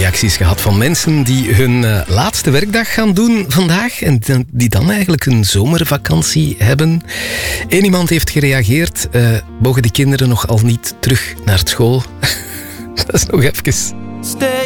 reacties gehad van mensen die hun laatste werkdag gaan doen vandaag en die dan eigenlijk een zomervakantie hebben. Eén iemand heeft gereageerd, mogen die kinderen nog al niet terug naar school? Dat is nog even...